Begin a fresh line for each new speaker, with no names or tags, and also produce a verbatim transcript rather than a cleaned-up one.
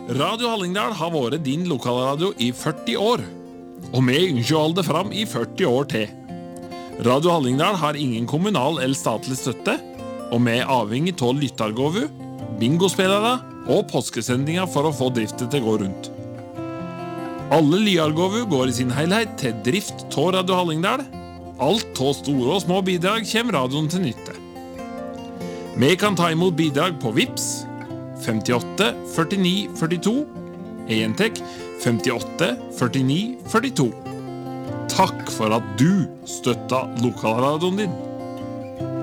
Radio Hallingdal har vært din lokalradio i førti år, og vi ønsker å holde det fram i førti år til. Radio Hallingdal har ingen kommunal eller statlig støtte, og vi er avhengig av lyttergåvu, bingospillere og påskesendinger for å få driftet til å gå rundt. Alle lyargåvu går i sin helhet til drift av Radio Hallingdal. Alt av store og små bidrag kommer radioen til nytte. Vi kan ta imot bidrag på Vips femtiåtte førtini førtito, Entek femtiåtte førtini førtito. Takk for at du støtta lokalradioen din.